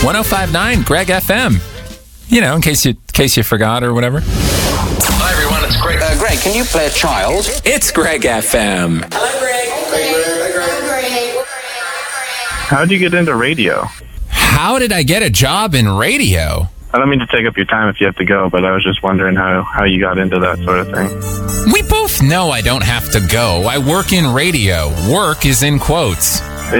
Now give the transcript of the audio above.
105.9 Greg FM. You know, in case you forgot or whatever. Hi, everyone. It's Greg. Greg, can you play a child? It's Greg FM. Hello, Greg. How'd you get into radio? How did I get a job in radio? I don't mean to take up your time if you have to go, but I was just wondering how you got into that sort of thing. We both know I don't have to go. I work in radio. Work is in quotes.